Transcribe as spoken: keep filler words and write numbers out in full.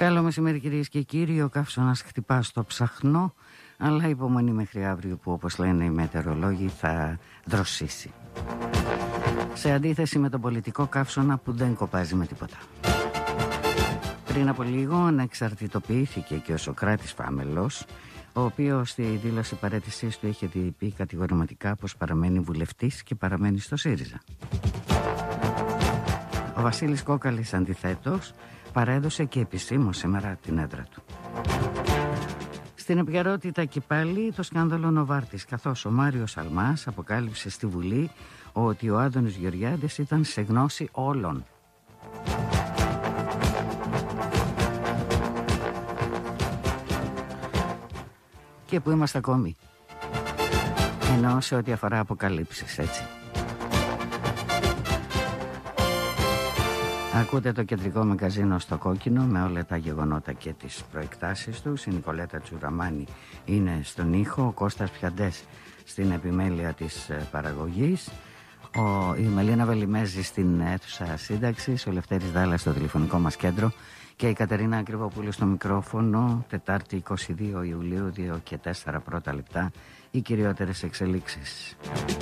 Καλό μεσημέρι κυρίες και κύριοι. Ο καύσωνας χτυπά στο ψαχνό, αλλά υπομονή μέχρι αύριο που, όπως λένε οι μετεωρολόγοι, θα δροσίσει. Σε αντίθεση με τον πολιτικό καύσωνα που δεν κοπάζει με τίποτα. Πριν από λίγο ανεξαρτητοποιήθηκε και ο Σωκράτης Φάμελος, ο οποίος στη δήλωση παραίτησής του είχε πει κατηγορηματικά πως παραμένει βουλευτής και παραμένει στο ΣΥΡΙΖΑ. Ο Βασίλης Κόκαλης αντιθέτως παρέδωσε και επισήμως σήμερα την έδρα του. Στην επικαιρότητα και πάλι το σκάνδαλο Νοβάρτης, καθώς ο Μάριος Αλμάς αποκάλυψε στη Βουλή ότι ο Άδωνης Γεωργιάδης ήταν σε γνώση όλων. Και που είμαστε ακόμη. Ενώ σε ό,τι αφορά αποκαλύψεις, έτσι. Ακούτε το κεντρικό μαγκαζίνο στο κόκκινο με όλα τα γεγονότα και τις προεκτάσεις τους. Η Νικολέτα Τσουραμάνη είναι στον ήχο, ο Κώστας Πιαντές στην επιμέλεια της παραγωγής, ο, η Μελίνα Βελιμέζη στην αίθουσα σύνταξης, ο Λευτέρης Δάλλας στο τηλεφωνικό μας κέντρο και η Κατερίνα Ακριβοπούλου στο μικρόφωνο. Τετάρτη εικοστή δεύτερη Ιουλίου, δύο και τέσσερα πρώτα λεπτά, οι κυριότερες εξελίξεις.